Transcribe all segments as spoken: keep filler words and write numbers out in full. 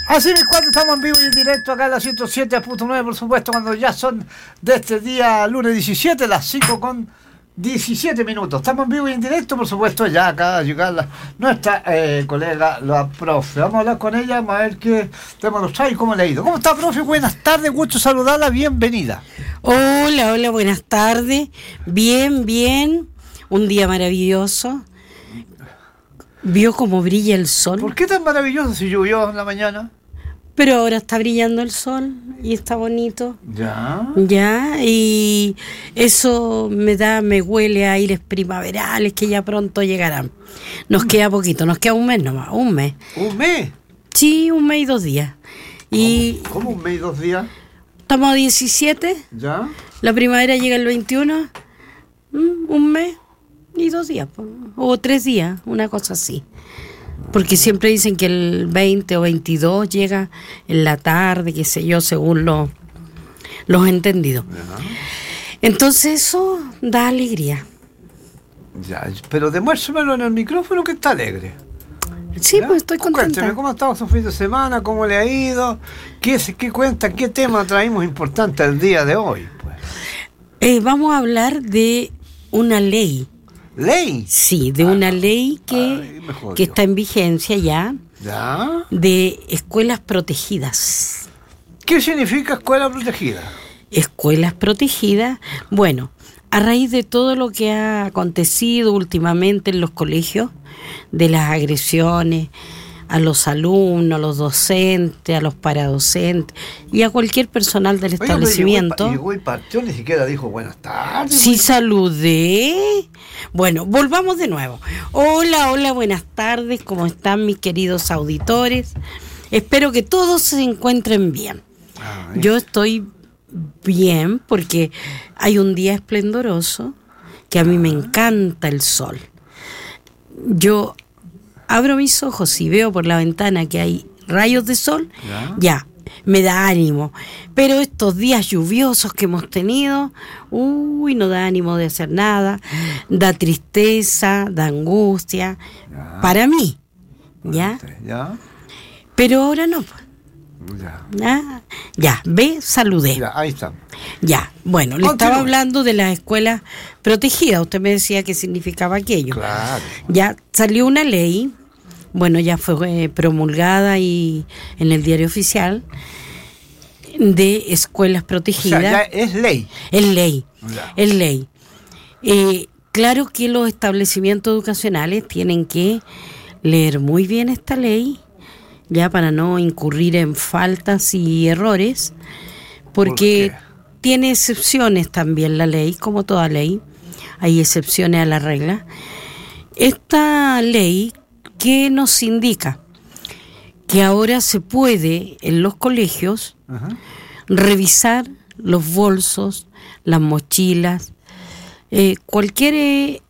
Así es, cuando estamos en vivo y en directo acá en la ciento siete punto nueve, por supuesto, cuando ya son de este día lunes diecisiete, las cinco con diecisiete minutos. Estamos en vivo y en directo, por supuesto, ya acá a llegar la, nuestra eh, colega, la profe. Vamos a hablar con ella, vamos a ver qué tema nos trae y cómo le ha ido. ¿Cómo está, profe? Buenas tardes, gusto saludarla, bienvenida. Hola, hola, buenas tardes. Bien, bien. Un día maravilloso. ¿Vio cómo brilla el sol? ¿Por qué tan maravilloso si llovió en la mañana? Pero ahora está brillando el sol y está bonito. Ya. Ya, y eso me da, me huele a aires primaverales que ya pronto llegarán. Nos queda poquito, nos queda un mes nomás, un mes. ¿Un mes? Sí, un mes y dos días. Y ¿Cómo, ¿Cómo un mes y dos días? Estamos a diecisiete. Ya. La primavera llega el veintiuno. Un mes y dos días, o tres días, una cosa así. Porque siempre dicen que el veinte o veintidós llega en la tarde, qué sé yo, según lo, los entendidos. Uh-huh. Entonces eso da alegría. Ya, pero demuéstramelo en el micrófono que está alegre. Sí, ¿ya? Pues estoy contenta. Cuénteme, ¿cómo ha estado su fin de semana? ¿Cómo le ha ido? ¿Qué, qué cuenta? ¿Qué tema traímos importante el día de hoy? Pues? Eh, vamos a hablar de una ley. ¿Ley? Sí, de ah, una ley que, ay, que está en vigencia ya, ya, de escuelas protegidas. ¿Qué significa escuela protegida? Escuelas protegidas, bueno, a raíz de todo lo que ha acontecido últimamente en los colegios, de las agresiones a los alumnos, a los docentes, a los paradocentes y a cualquier personal del Oye, establecimiento. Llegó y, llegó y partió, ni siquiera dijo buenas tardes. Sí, saludé. Bueno, volvamos de nuevo. Hola, hola, buenas tardes. ¿Cómo están mis queridos auditores? Espero que todos se encuentren bien. Ay. Yo estoy bien porque hay un día esplendoroso que a mí me encanta el sol. Yo abro mis ojos y veo por la ventana que hay rayos de sol, ya, ya me da ánimo. Pero estos días lluviosos que hemos tenido, uy, no da ánimo de hacer nada, da tristeza, da angustia, ya, para mí, ¿ya? ¿ya? Pero ahora no. Ya. Ya, ya, ve, saludé. Ya, ahí está. Ya, bueno, le estaba hablando de las escuelas protegidas. Usted me decía qué significaba aquello. Claro. Ya salió una ley. Bueno, ya fue eh, promulgada y en el diario oficial de escuelas protegidas. O sea, ya es ley. Es ley, ya. es ley. Eh, claro que los establecimientos educacionales tienen que leer muy bien esta ley, ya para no incurrir en faltas y errores, porque ¿por tiene excepciones también la ley, como toda ley, hay excepciones a la regla. Esta ley, ¿qué nos indica? Que ahora se puede en los colegios uh-huh. revisar los bolsos, las mochilas, eh, cualquier eh,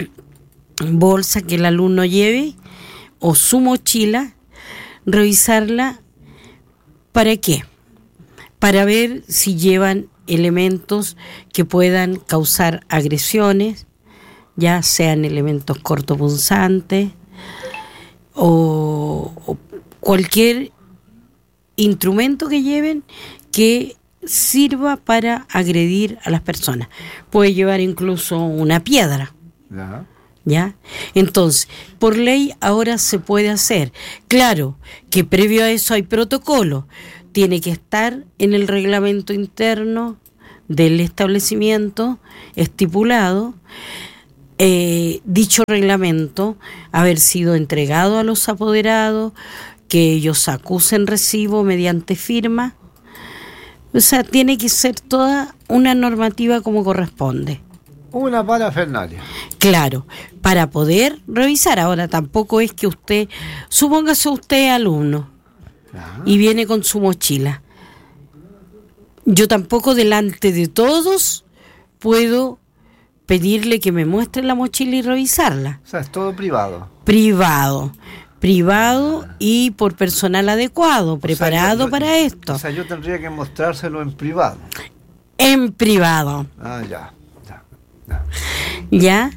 bolsa que el alumno lleve o su mochila, revisarla. ¿Para qué? Para ver si llevan elementos que puedan causar agresiones, ya sean elementos cortopunzantes, O, o cualquier instrumento que lleven que sirva para agredir a las personas. Puede llevar incluso una piedra. ¿Ya? ¿Ya? Entonces, por ley ahora se puede hacer. Claro que previo a eso hay protocolo. Tiene que estar en el reglamento interno del establecimiento estipulado. Eh, dicho reglamento haber sido entregado a los apoderados, que ellos acusen recibo mediante firma. O sea, tiene que ser toda una normativa como corresponde. Una parafernalia. Claro, para poder revisar. Ahora tampoco es que usted, supóngase usted alumno Ajá. y viene con su mochila. Yo tampoco delante de todos puedo pedirle que me muestre la mochila y revisarla. O sea, es todo privado. Privado. Privado y por personal adecuado, preparado o sea, yo, yo, para esto. O sea, yo tendría que mostrárselo en privado. En privado. Ah, ya. Ya. Ya. ¿Ya?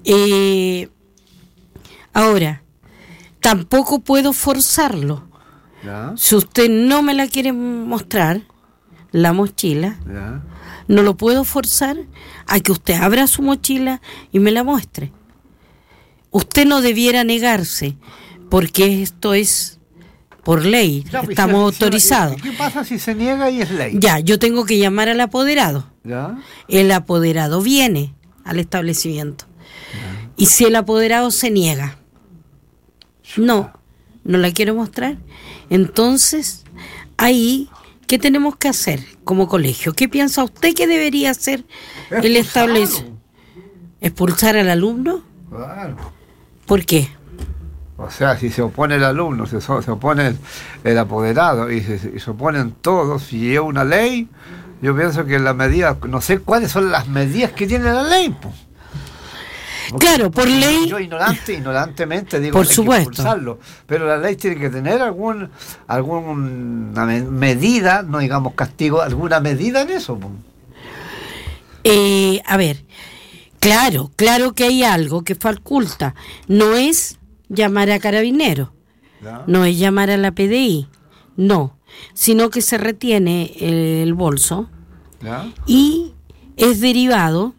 Eh, ahora, tampoco puedo forzarlo. Ya. Si usted no me la quiere mostrar, la mochila, Ya. no lo puedo forzar a que usted abra su mochila y me la muestre. Usted no debiera negarse, porque esto es por ley, Ya, pues, estamos si- si- autorizados. ¿Qué pasa si se niega y es ley? Ya, yo tengo que llamar al apoderado. Ya. El apoderado viene al establecimiento. Ya. Y si el apoderado se niega, no, no la quiero mostrar, entonces ahí, ¿qué tenemos que hacer como colegio? ¿Qué piensa usted que debería hacer el Expulsarlo. establecimiento? ¿Expulsar al alumno? Claro. ¿Por qué? O sea, si se opone el alumno, se, so- se opone el, el apoderado y se, y se oponen todos, si es una ley, yo pienso que la medida, no sé cuáles son las medidas que tiene la ley, pues. Porque- Claro, por porque ley- Yo ignorante, ignorantemente digo Por hay supuesto. que expulsarlo, pero la ley tiene que tener algún alguna me- medida, no digamos castigo, alguna medida en eso, pues. Eh, a ver, claro, claro que hay algo que faculta. No es llamar a carabineros, ¿Ya? no es llamar a la P D I, no, sino que se retiene el bolso ¿Ya? y es derivado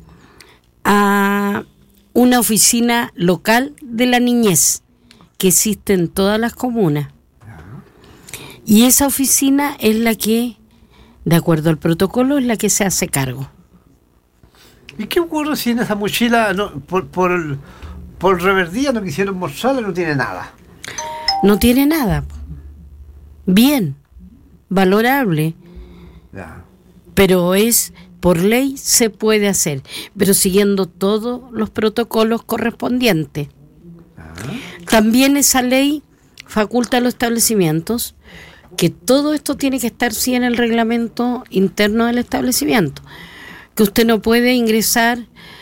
a una oficina local de la niñez que existe en todas las comunas. Y esa oficina es la que, de acuerdo al protocolo, es la que se hace cargo. ¿Y qué ocurre si en esa mochila, no, por, por, el- por reverdía no quisieron mostrarla, no tiene nada? No tiene nada. Bien, valorable, Ya. pero es por ley se puede hacer, pero siguiendo todos los protocolos correspondientes. También esa ley faculta a los establecimientos que todo esto tiene que estar sí en el reglamento interno del establecimiento, que usted no puede ingresar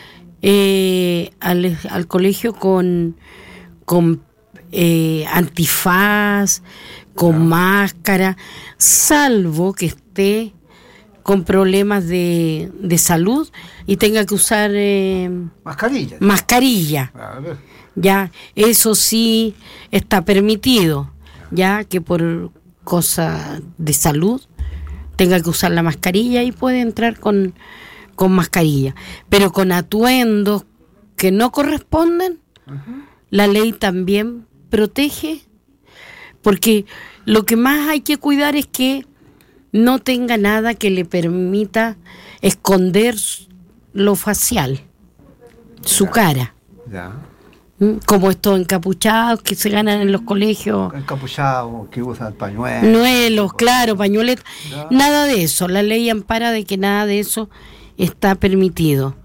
eh, al, al colegio con, con eh, antifaz, con Ya. máscara, salvo que esté con problemas de, de salud y tenga que usar eh, Mascarilla. mascarilla. A ver. Ya, eso sí está permitido, ya que por cosa de salud tenga que usar la mascarilla y puede entrar con, con mascarilla, pero con atuendos que no corresponden, la ley también protege, porque lo que más hay que cuidar es que no tenga nada que le permita esconder lo facial, su Ya. cara. Ya. ¿Mm? Como estos encapuchados que se ganan en los colegios, Encapuchado, que usa el pañuelo. nuelos, claro, pañoletas, Ya. nada de eso. La ley ampara de que nada de eso está permitido.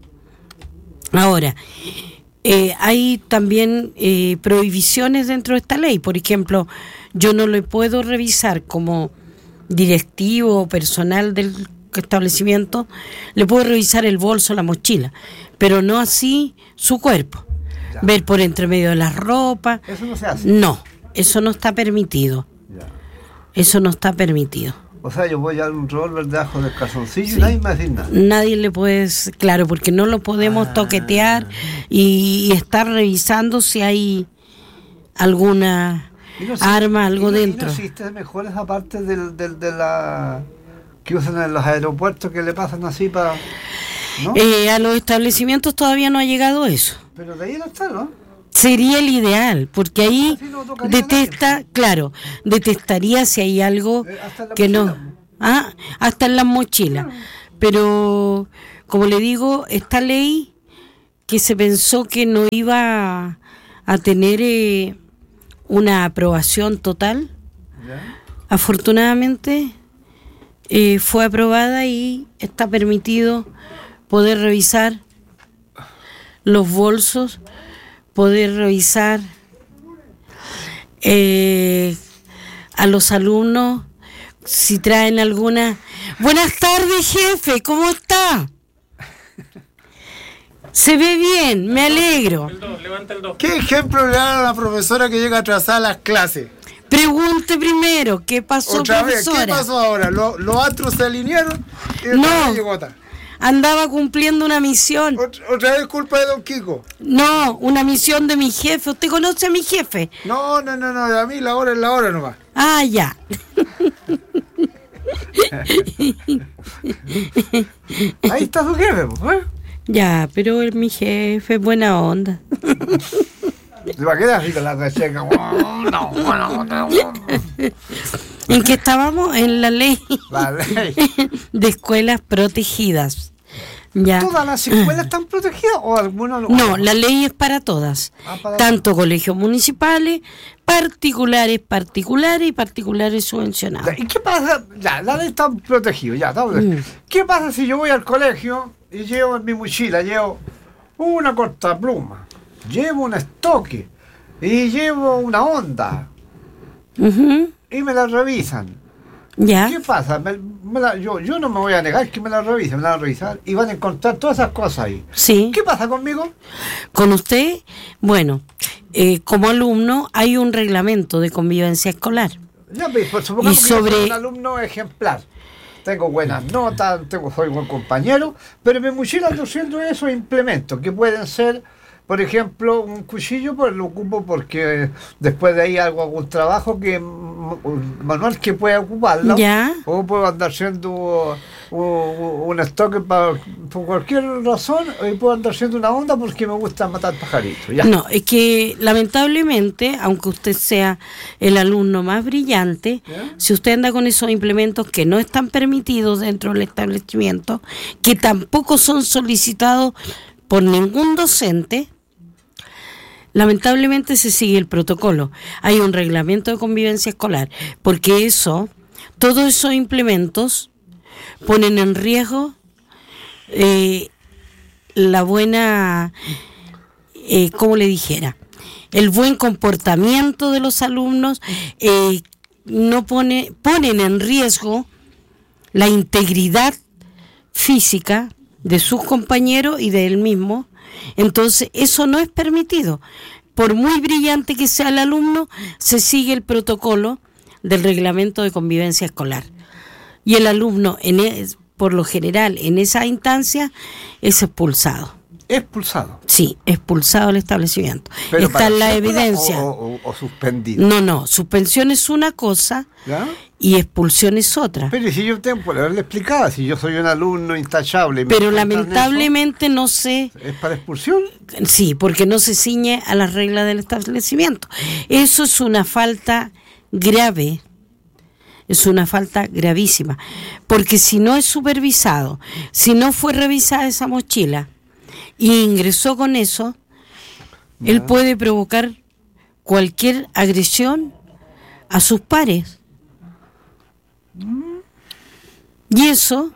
Ahora, eh, hay también eh, prohibiciones dentro de esta ley. Por ejemplo, yo no le puedo revisar como directivo o personal del establecimiento, le puedo revisar el bolso, la mochila, pero no así su cuerpo. Ya. Ver por entre medio de las ropas. Eso no se hace. No, eso no está permitido. Ya. Eso no está permitido. O sea, yo voy a dar un revólver debajo del calzoncillo y nadie me va a decir nada. Nadie le puede, claro, porque no lo podemos Ah. toquetear y, y estar revisando si hay alguna Y no sé- arma, algo y no- y dentro. no existe mejor esa parte del, del, de la que usan en los aeropuertos que le pasan así para. ¿No? Eh, a los establecimientos todavía no ha llegado eso. Pero de ahí no está, ¿no? Sería el ideal, porque ahí Así no tocaría a detesta, nadie. claro, detestaría si hay algo Eh, hasta en la que no, mochila. ah, hasta en las mochilas. Pero, como le digo, esta ley que se pensó que no iba a, a tener eh, una aprobación total, ¿Ya? afortunadamente eh, fue aprobada y está permitido poder revisar los bolsos, poder revisar eh, a los alumnos si traen alguna. Buenas tardes, jefe, ¿cómo está? Se ve bien, me alegro. El dos, levanta el dos. ¿Qué ejemplo le dan a la profesora que llega atrasada a las clases? Pregunte primero, ¿qué pasó, Otra vez, profesora? ¿qué pasó ahora? ¿Lo- ¿Los astros se alinearon? Y No. otra vez llegó tarde. Andaba cumpliendo una misión. Otra, otra vez culpa de Don Kiko. No, una misión de mi jefe. ¿Usted conoce a mi jefe? No, no, no, no, a mí la hora es la hora nomás. Ah, ya. Ahí está tu jefe, pues. Ya, pero él, mi jefe, buena onda. ¿Se va a quedar así con la reseca? ¿En qué estábamos? En la ley, La ley. de escuelas protegidas. Ya. ¿Todas las escuelas están protegidas o algunas no? No, la ley es para todas. Ah, para Tanto colegios municipales, particulares, particulares y particulares subvencionados. ¿Y qué pasa? Ya, la ley está protegida, ya, está protegida. Mm. ¿Qué pasa si yo voy al colegio y llevo en mi mochila, llevo una cortapluma, llevo un estoque y llevo una onda Ujú. y me la revisan? Ya. ¿Qué pasa? Me- me la- yo, yo no me voy a negar que me la revisen, me la van a revisar y van a encontrar todas esas cosas ahí. Sí. ¿Qué pasa conmigo? Con usted, bueno, eh, como alumno hay un reglamento de convivencia escolar. Ya, pues, pues, supongamos Y que yo sobre- soy un alumno ejemplar. Tengo buenas notas, tengo, soy buen compañero, pero en mi mochila ando haciendo esos implementos que pueden ser, por ejemplo, un cuchillo, pues lo ocupo porque después de ahí hago algún trabajo que un manual que pueda ocuparlo. Ya. O puedo andar haciendo un, un estoque pa- por cualquier razón, y puedo andar haciendo una onda porque me gusta matar pajaritos. Ya. No, es que lamentablemente, aunque usted sea el alumno más brillante, ¿Ya? si usted anda con esos implementos que no están permitidos dentro del establecimiento, que tampoco son solicitados por ningún docente, lamentablemente se sigue el protocolo. Hay un reglamento de convivencia escolar, porque eso, todos esos implementos ponen en riesgo eh, la buena, eh, ¿cómo le dijera? El buen comportamiento de los alumnos, eh, no pone, ponen en riesgo la integridad física de sus compañeros y de él mismo. Entonces, eso no es permitido. Por muy brillante que sea el alumno, se sigue el protocolo del reglamento de convivencia escolar. Y el alumno, en es, por lo general, en esa instancia, es expulsado. Expulsado. Sí, expulsado del establecimiento. Pero Está para en la siempre evidencia. O, o- o suspendido. No, no, suspensión es una cosa ¿Ya? y expulsión es otra. Pero si yo tengo por haberle explicado, si yo soy un alumno intachable. y me Pero encuentran lamentablemente no se... eso, ¿es para expulsión? Sí, porque no se ciñe a las reglas del establecimiento. Eso es una falta grave, es una falta gravísima, porque si no es supervisado, si no fue revisada esa mochila y ingresó con eso, Ya. él puede provocar cualquier agresión a sus pares. Y eso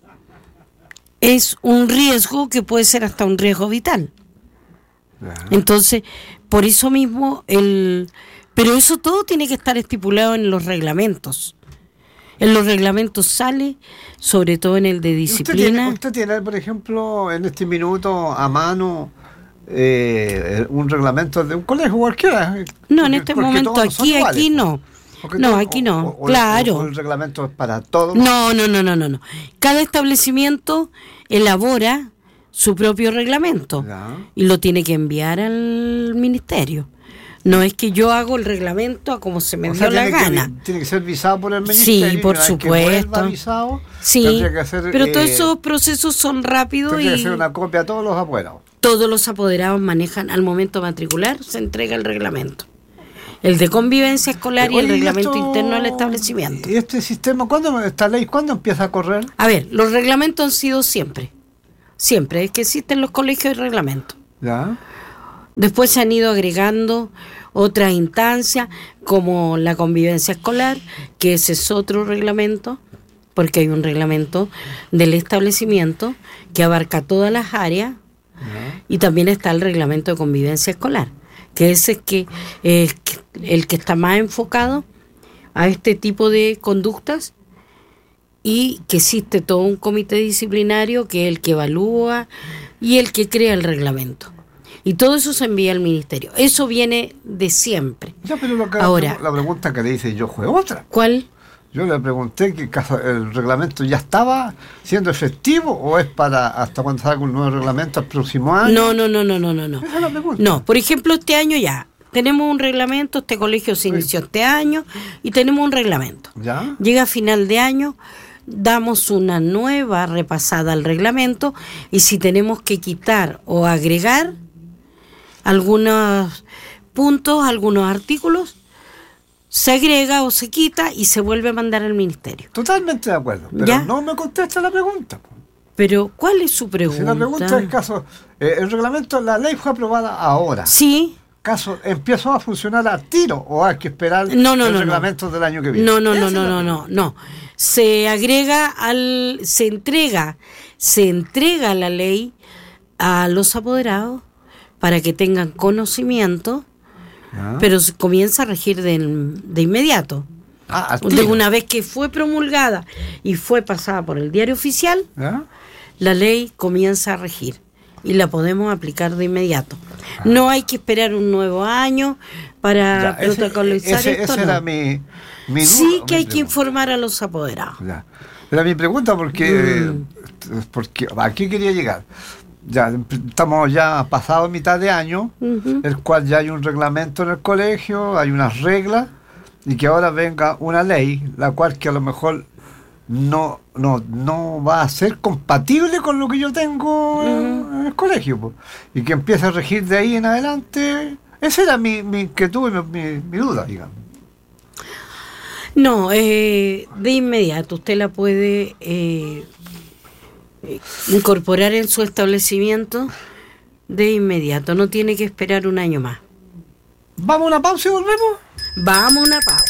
es un riesgo que puede ser hasta un riesgo vital. Ya. Entonces, por eso mismo, el pero eso todo tiene que estar estipulado en los reglamentos. En los reglamentos sale, sobre todo en el de ¿Y ¿Usted tiene, disciplina. usted tiene, por ejemplo, en este minuto a mano eh, un reglamento de un colegio cualquiera? No, en Porque- este porque momento, todos son aquí, iguales, aquí pues. no. Porque No, todo- aquí no, o- o- claro. o el reglamento es para todos. No, no, no, no, no, no. Cada establecimiento elabora su propio reglamento Ya. y lo tiene que enviar al ministerio. No es que yo hago el reglamento a como se me O dio sea, la tiene que- gana. tiene que ser visado por el Sí, ministerio. y por una vez que supuesto. vuelva visado, Sí, tendría que hacer, pero eh, todos esos procesos son rápidos tendría que y hacer una copia a todos los apoderados. todos los apoderados manejan al momento de matricular, se entrega el reglamento. El de convivencia escolar y el Oye, reglamento esto- interno del establecimiento. ¿Y este sistema, cuándo, esta ley, cuándo empieza a correr? A ver, los reglamentos han sido siempre. Siempre, es que existen los colegios y reglamentos. Ya. Después se han ido agregando otras instancias como la convivencia escolar, que ese es otro reglamento, porque hay un reglamento del establecimiento que abarca todas las áreas, Ya. y también está el reglamento de convivencia escolar, que ese es que, eh, el que está más enfocado a este tipo de conductas, y que existe todo un comité disciplinario que es el que evalúa y el que crea el reglamento. Y todo eso se envía al ministerio. Eso viene de siempre. Ya, pero lo que- Ahora- la pregunta que le hice yo fue otra. ¿Cuál? Yo le pregunté que caso- el reglamento ya estaba siendo efectivo o es para hasta cuando salga un nuevo reglamento el próximo año. No, no, no, no, no, no, no. Esa es la pregunta. No, por ejemplo, este año ya tenemos un reglamento, este colegio se inició este año y tenemos un reglamento. ¿Ya? Llega a final de año, damos una nueva repasada al reglamento y si tenemos que quitar o agregar algunos puntos, algunos artículos, se agrega o se quita y se vuelve a mandar al ministerio. Totalmente de acuerdo, pero ¿Ya? no me contesta la pregunta. Pero, ¿cuál es su pregunta? Si la pregunta es caso, eh, el reglamento, la ley fue aprobada ahora. Sí. Caso, ¿empezó a funcionar a tiro o hay que esperar No, no, el no, reglamento no. del año que viene? No, no, no, Esa no, es la no, no, pregunta. no. Se agrega al, se entrega, se entrega la ley a los apoderados para que tengan conocimiento, ¿Ya? pero se comienza a regir de, de inmediato. Ah, al De tiro. una vez que fue promulgada y fue pasada por el diario oficial, ¿Ya? la ley comienza a regir y la podemos aplicar de inmediato. No hay que esperar un nuevo año para Ya, ese- protocolizar ese, esto. ese no. era mi, mi duda, Sí que mi hay que pregunta. informar a los apoderados. Ya. Era mi pregunta porque, Mm. eh, porque aquí quería llegar. Ya estamos ya pasados mitad de año, Ujú. el cual ya hay un reglamento en el colegio, hay unas reglas, y que ahora venga una ley, la cual que a lo mejor no no no va a ser compatible con lo que yo tengo en, en el colegio, po. Y que empiece a regir de ahí en adelante. Esa era mi, mi inquietud y mi, mi, mi duda, digamos. No, eh, de inmediato usted la puede eh, eh, incorporar en su establecimiento de inmediato, no tiene que esperar un año más. ¿Vamos a una pausa y volvemos? Vamos a una pausa.